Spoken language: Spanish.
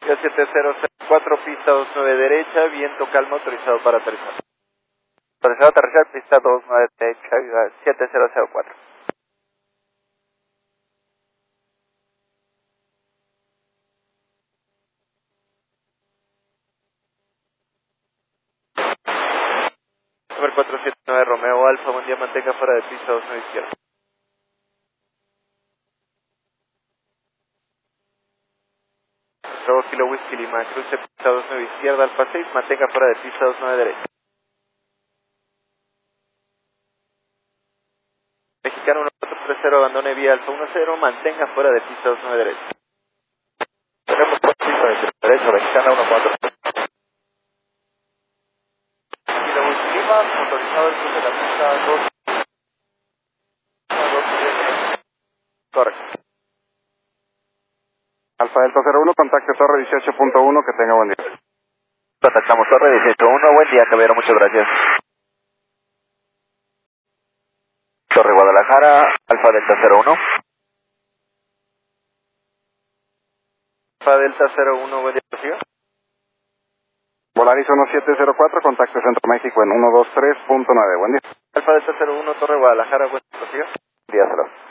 7004, pista 29 derecha, viento calmo, autorizado para aterrizar. Autorizado a aterrizar, pista 29 derecha, 7004. Número 479 Romeo Alfa, buen día, mantenga fuera de pista 29 izquierda. Bravo Kilo Whisky Lima, cruce pista 29 izquierda, Alfa 6, mantenga fuera de pista 29 derecha. Mexicano 1430, abandone vía Alfa 10, mantenga fuera de pista 29 derecha. Tenemos por pista de derecha, Mexicana 14. Kilo Whisky Lima, motorizado el sur de la pista 2. Correcto. Alfa Delta 01, contacte Torre 18.1, que tenga buen día. Contactamos Torre 18.1, buen día, caballero, muchas gracias. Torre Guadalajara, Alfa Delta 01. Alfa Delta 01, buen día, ¿siga? Volaris 1704, contacte Centro México en 123.9, buen día. Alfa Delta 01, Torre Guadalajara, buen día, ¿siga? Día, saludos.